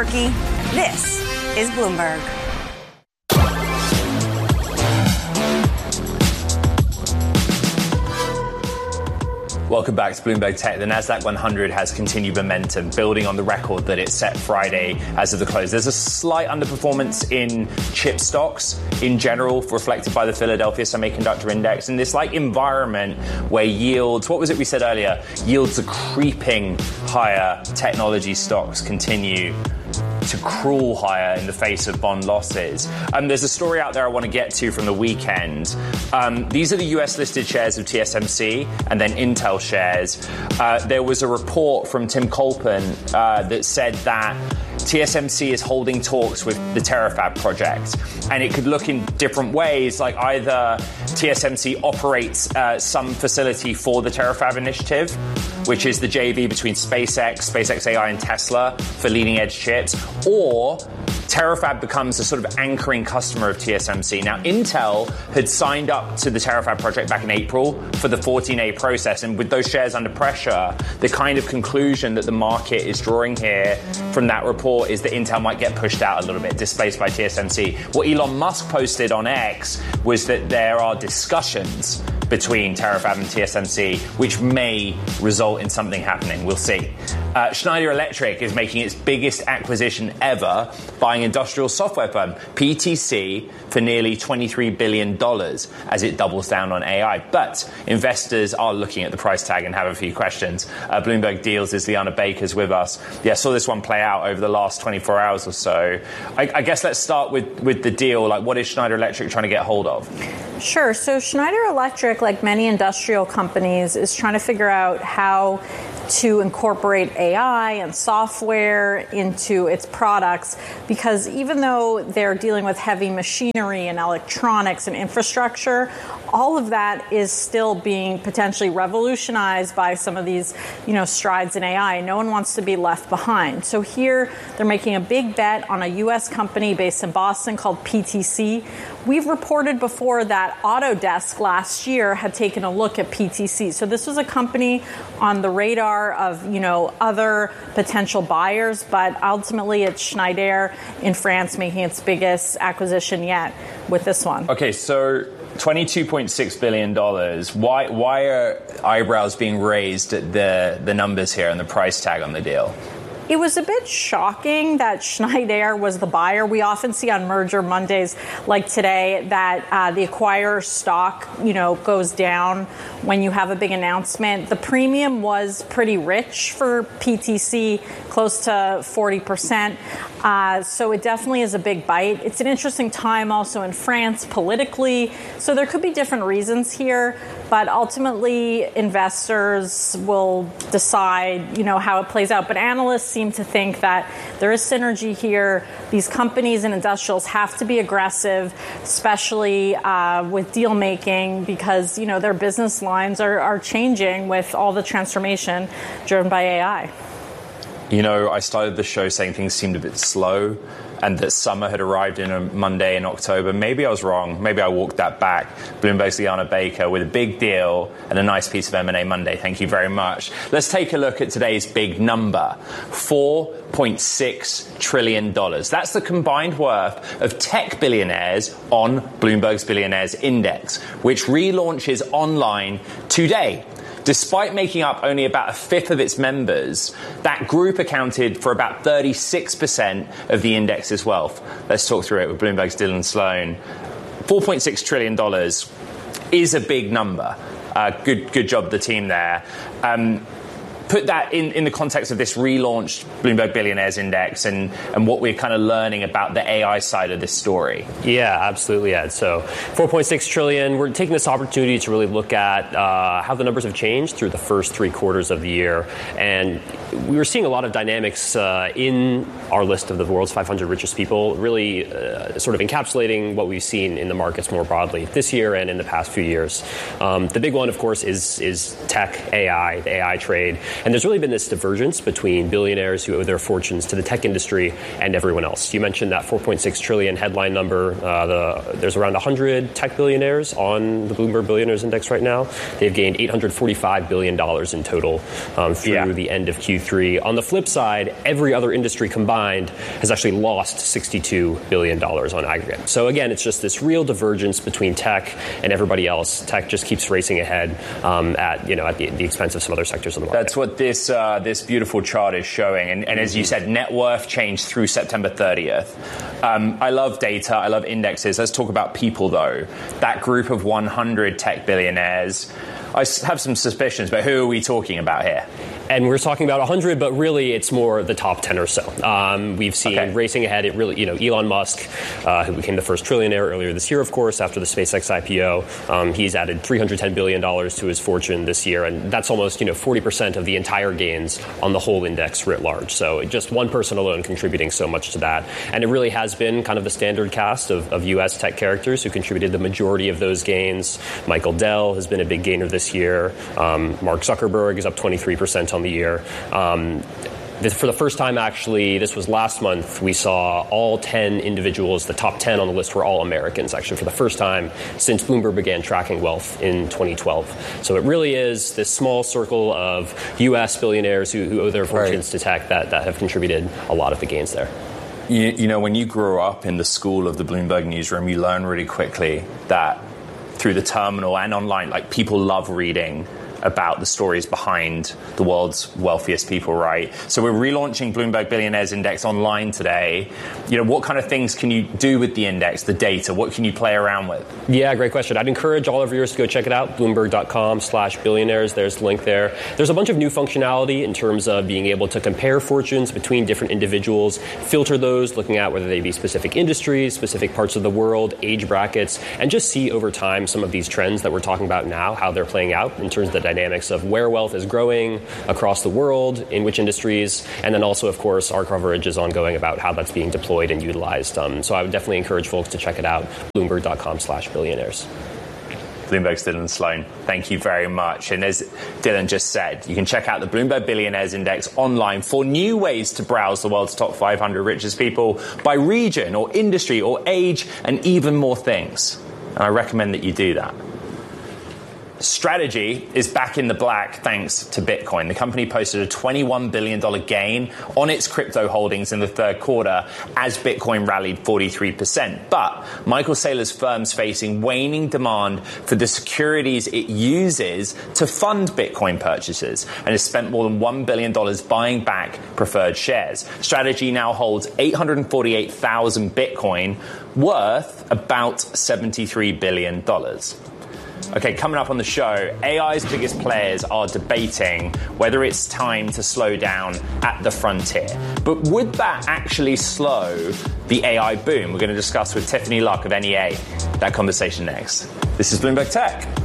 Turkey. This is Bloomberg. Welcome back to Bloomberg Tech. The Nasdaq 100 has continued momentum, building on the record that it set Friday as of the close. There's a slight underperformance in chip stocks in general, reflected by the Philadelphia Semiconductor Index. In this environment where yields, what was it we said earlier? Yields are creeping higher. Technology stocks continue to crawl higher in the face of bond losses. There's a story out there I want to get to from the weekend. These are the US listed shares of TSMC and then Intel shares. There was a report from Tim Colpin that said that TSMC is holding talks with the Terafab project, and it could look in different ways, like either TSMC operates some facility for the Terafab initiative, which is the JV between SpaceX AI, and Tesla for leading edge chips, or Terafab becomes a sort of anchoring customer of TSMC. Now, Intel had signed up to the Terafab project back in April for the 14A process, and with those shares under pressure, the kind of conclusion that the market is drawing here from that report is that Intel might get pushed out a little bit, displaced by TSMC. What Elon Musk posted on X was that there are discussions between Terafab and TSMC, which may result in something happening. We'll see. Schneider Electric is making its biggest acquisition ever, buying industrial software firm PTC for nearly $23 billion as it doubles down on AI. But investors are looking at the price tag and have a few questions. Bloomberg Deals' Liana Baker's with us. Yeah, saw this one play out over the last 24 hours or so. I guess let's start with the deal. What is Schneider Electric trying to get hold of? Sure. So Schneider Electric, like many industrial companies, is trying to figure out how to incorporate AI and software into its products, because even though they're dealing with heavy machinery and electronics and infrastructure, all of that is still being potentially revolutionized by some of these, strides in AI. No one wants to be left behind. So here they're making a big bet on a U.S. company based in Boston called PTC. We've reported before that Autodesk last year had taken a look at PTC. So this was a company on the radar of, other potential buyers, but ultimately it's Schneider in France making its biggest acquisition yet with this one. Okay, so $22.6 billion. Why are eyebrows being raised at the numbers here and the price tag on the deal? It was a bit shocking that Schneider was the buyer. We often see on Merger Mondays like today that the acquirer's stock, goes down when you have a big announcement. The premium was pretty rich for PTC, close to 40%. So it definitely is a big bite. It's an interesting time also in France politically. So there could be different reasons here, but ultimately investors will decide, how it plays out. But analysts seem to think that there is synergy here. These companies and industrials have to be aggressive, especially with deal making, because, their business lines are changing with all the transformation driven by AI. I started the show saying things seemed a bit slow and that summer had arrived in a Monday in October. Maybe I was wrong. Maybe I walked that back. Bloomberg's Liana Baker with a big deal and a nice piece of M&A Monday. Thank you very much. Let's take a look at today's big number, $4.6 trillion. That's the combined worth of tech billionaires on Bloomberg's Billionaires Index, which relaunches online today. Despite making up only about a fifth of its members, that group accounted for about 36% of the index's wealth. Let's talk through it with Bloomberg's Dylan Sloan. $4.6 trillion is a big number. Good job, the team there. Put that in the context of this relaunched Bloomberg Billionaires Index and what we're kind of learning about the AI side of this story. Yeah, absolutely, Ed. So $4.6 trillion, we're taking this opportunity to really look at how the numbers have changed through the first 3 quarters of the year. And we were seeing a lot of dynamics in our list of the world's 500 richest people, really sort of encapsulating what we've seen in the markets more broadly this year and in the past few years. The big one, of course, is tech, AI, the AI trade. And there's really been this divergence between billionaires who owe their fortunes to the tech industry and everyone else. You mentioned that 4.6 trillion headline number. There's around 100 tech billionaires on the Bloomberg Billionaires Index right now. They've gained $845 billion in total through the end of Q3. On the flip side, every other industry combined has actually lost $62 billion on aggregate. So again, it's just this real divergence between tech and everybody else. Tech just keeps racing ahead at the expense of some other sectors of the market. That's what this beautiful chart is showing. And as you said, net worth changed through September 30th. I love data. I love indexes. Let's talk about people, though. That group of 100 tech billionaires, I have some suspicions, but who are we talking about here? And we're talking about 100, but really it's more the top 10 or so. We've seen racing ahead. It really, Elon Musk, who became the first trillionaire earlier this year, of course, after the SpaceX IPO, he's added $310 billion to his fortune this year. And that's almost, 40% of the entire gains on the whole index writ large. So just one person alone contributing so much to that. And it really has been kind of the standard cast of U.S. tech characters who contributed the majority of those gains. Michael Dell has been a big gainer this year. Mark Zuckerberg is up 23% on the year. For the first time, actually, this was last month, we saw all 10 individuals, the top 10 on the list were all Americans, actually, for the first time since Bloomberg began tracking wealth in 2012. So it really is this small circle of U.S. billionaires who owe their fortunes to tech that have contributed a lot of the gains there. When you grew up in the school of the Bloomberg newsroom, you learn really quickly that through the terminal and online, people love reading about the stories behind the world's wealthiest people, right? So we're relaunching Bloomberg Billionaires Index online today. What kind of things can you do with the index, the data? What can you play around with? Yeah, great question. I'd encourage all of viewers to go check it out, Bloomberg.com/billionaires. There's the link there. There's a bunch of new functionality in terms of being able to compare fortunes between different individuals, filter those, looking at whether they be specific industries, specific parts of the world, age brackets, and just see over time some of these trends that we're talking about now, how they're playing out in terms of the dynamics of where wealth is growing across the world, in which industries, and then also, of course, our coverage is ongoing about how that's being deployed and utilized. So I would definitely encourage folks to check it out, Bloomberg.com/billionaires. Bloomberg's Dylan Sloan. Thank you very much. And as Dylan just said, you can check out the Bloomberg Billionaires Index online for new ways to browse the world's top 500 richest people by region or industry or age and even more things. And I recommend that you do that. Strategy is back in the black thanks to Bitcoin. The company posted a $21 billion gain on its crypto holdings in the third quarter as Bitcoin rallied 43%. But Michael Saylor's firm's facing waning demand for the securities it uses to fund Bitcoin purchases and has spent more than $1 billion buying back preferred shares. Strategy now holds 848,000 Bitcoin worth about $73 billion. Okay, coming up on the show, AI's biggest players are debating whether it's time to slow down at the frontier. But would that actually slow the AI boom? We're going to discuss with Tiffany Luck of NEA. That conversation next. This is Bloomberg Tech.